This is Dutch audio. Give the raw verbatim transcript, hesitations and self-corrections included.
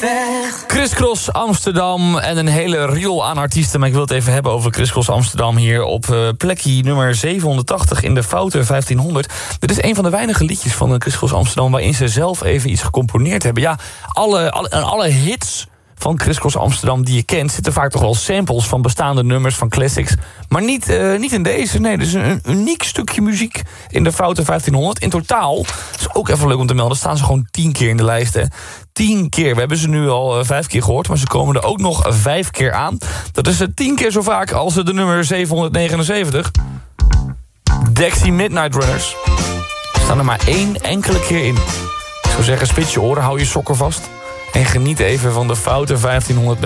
weg. Crisscross Amsterdam en een hele riool aan artiesten. Maar ik wil het even hebben over Crisscross Amsterdam hier op uh, plekje nummer zevenhonderdtachtig in de Foute vijftienhonderd. Dit is een van de weinige liedjes van Crisscross Amsterdam waarin ze zelf even iets gecomponeerd hebben. Ja, alle, alle, alle hits van Crisscross Amsterdam die je kent zitten vaak toch wel samples van bestaande nummers, van classics. Maar niet, uh, niet in deze. Nee, dus een, een uniek stukje muziek in de Foute vijftienhonderd. In totaal, dat is ook even leuk om te melden, staan ze gewoon tien keer in de lijst. Hè. Tien keer. We hebben ze nu al uh, vijf keer gehoord, maar ze komen er ook nog vijf keer aan. Dat is uh, tien keer zo vaak als uh, de nummer zevenhonderdnegenenzeventig. Dexy Midnight Runners. Er staan er maar één enkele keer in. Ik zou zeggen, spits je oren, hou je sokken vast en geniet even van de Foute vijftienhonderd.